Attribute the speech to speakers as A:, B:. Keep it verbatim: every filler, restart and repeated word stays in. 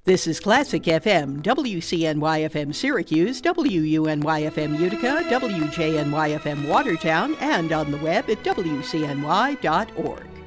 A: This is Classic F M, W C N Y F M Syracuse, W U N Y F M Utica, W J N Y F M Watertown, and on the web at W C N Y dot org.